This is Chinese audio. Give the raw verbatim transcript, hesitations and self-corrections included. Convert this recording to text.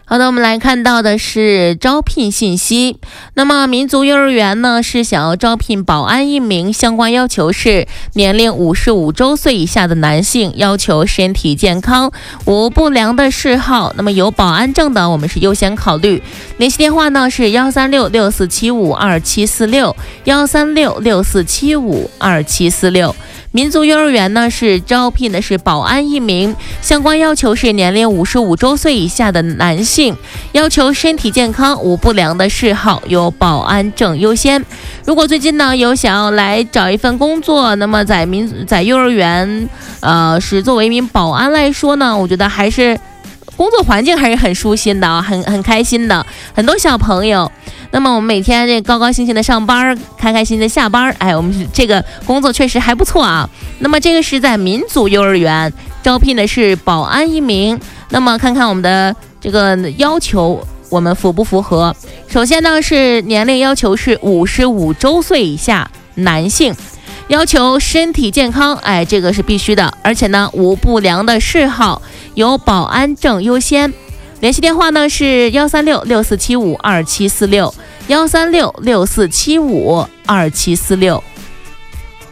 好的，我们来看到的是招聘信息。那么民族幼儿园呢是想要招聘保安一名，相关要求是年龄五十五周岁以下的男性，要求身体健康，无不良的嗜好。那么有保安证的我们是优先考虑。联系电话呢是幺三六六四七五二七四六幺三六六四七五二七四六。民族幼儿园呢是招聘的是保安一名，相关要求是年龄五十五周岁以下的男性，要求身体健康，无不良的嗜好，有保安证优先。如果最近呢有想要来找一份工作，那么在民在幼儿园呃是作为一名保安来说呢，我觉得还是工作环境还是很舒心的，很很开心的，很多小朋友。那么我们每天这高高兴兴的上班，开开心心的下班，哎，我们这个工作确实还不错啊。那么这个是在民族幼儿园招聘的是保安一名，那么看看我们的这个要求我们符不符合。首先呢是年龄要求是五十五周岁以下男性，要求身体健康，哎，这个是必须的，而且呢无不良的嗜好，有保安证优先。联系电话呢是幺三六六四七五二七四六幺三六六四七五二七四六。